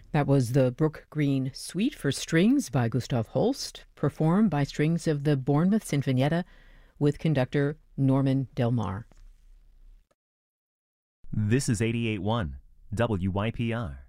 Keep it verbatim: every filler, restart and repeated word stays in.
That was the Brook Green Suite for Strings by Gustav Holst, performed by strings of the Bournemouth Sinfonietta with conductor Norman Del Mar. This is eighty-eight point one W Y P R.